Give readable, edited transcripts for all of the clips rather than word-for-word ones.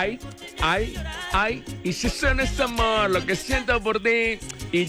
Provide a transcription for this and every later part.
ay, ay, ay. Y si son este amor, lo que siento por ti. Y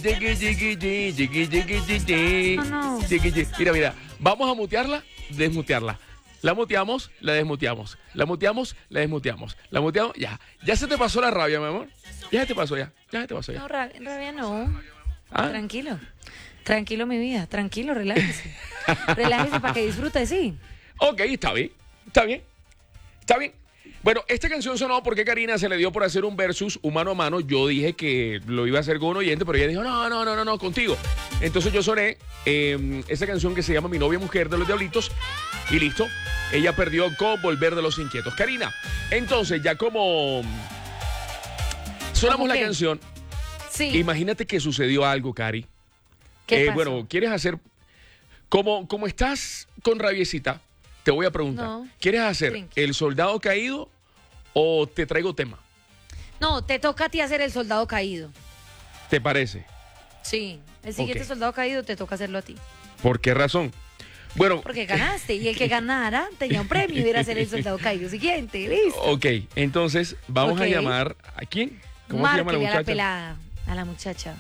No. Mira, mira. Vamos a mutearla, desmutearla. La muteamos, la desmuteamos. La muteamos, la desmuteamos. La muteamos, ya. Ya se te pasó la rabia, mi amor. Ya se te pasó, ya. Ya se te pasó, ya. No, rabia no. ¿Ah? Tranquilo. Tranquilo, mi vida. Tranquilo, relájese. Relájese para que disfrute, sí. Ok, está bien. Está bien. Está bien. Bueno, esta canción sonó porque Karina se le dio por hacer un versus humano a mano. Yo dije que lo iba a hacer con un oyente, pero ella dijo, no, contigo. Entonces yo soné esa canción que se llama Mi novia mujer de los Diablitos y listo. Ella perdió con Volver de los Inquietos. Karina, entonces ya como sonamos ¿Cómo la qué? canción, Sí. imagínate que sucedió algo, Cari. ¿Qué pasó? Bueno, ¿quieres hacer, como estás con rabiecita, te voy a preguntar, No. ¿quieres hacer Tranqui. el soldado caído o te traigo tema? No, te toca a ti hacer el soldado caído. ¿Te parece? Sí. El siguiente Ok. soldado caído te toca hacerlo a ti. ¿Por qué razón? Bueno, Porque ganaste. Y el que ganara tenía un premio y era ser el soldado caído siguiente. Listo. ok, entonces vamos a Ok. llamar, ¿a quién? ¿Cómo se llama la Márquele a la muchacha? pelada. A la muchacha.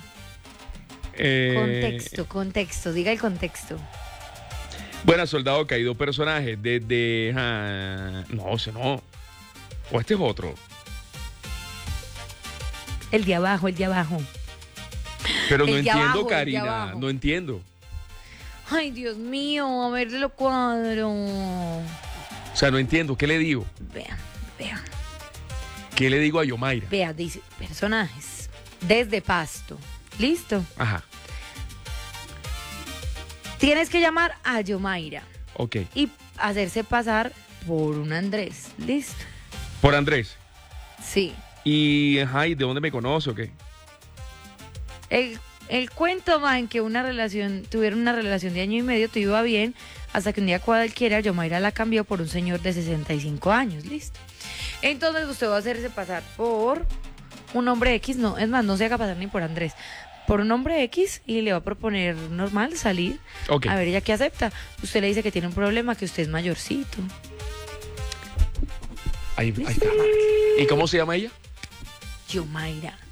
Eh, Contexto. Diga el contexto. Bueno, soldado caído, personaje desde... no, ese no. O este es otro. El de abajo. Pero no El de entiendo, abajo, el de Karina, abajo. no entiendo. Ay, Dios mío, a ver, lo cuadro. O sea, no entiendo. ¿Qué le digo? Vea. ¿Qué le digo a Yomaira? Vea, dice, personajes. Desde Pasto. ¿Listo? Ajá, Tienes que llamar a Yomaira ok. y hacerse pasar por un Andrés. ¿Listo? Por Andrés. Sí. ¿Y ¿y de dónde me conoce o qué? El cuento va en que tuvieron una relación de año y medio, todo iba bien, hasta que un día cualquiera Yomaira la cambió por un señor de 65 años. ¿Listo? Entonces usted va a hacerse pasar por un hombre X, no, es más, no se haga pasar ni por Andrés, por un hombre X y le va a proponer normal salir. Ok. A ver, ella qué acepta. Usted le dice que tiene un problema, que usted es mayorcito. Ahí está. ¿Y cómo se llama ella? Yomaira.